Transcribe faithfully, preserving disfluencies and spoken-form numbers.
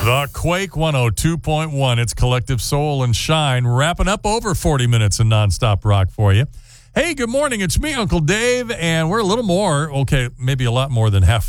The Quake one oh two point one. It's Collective Soul and Shine, wrapping up over forty minutes of nonstop rock for you. Hey, good morning. It's me, Uncle Dave, and we're a little more, okay, maybe a lot more than half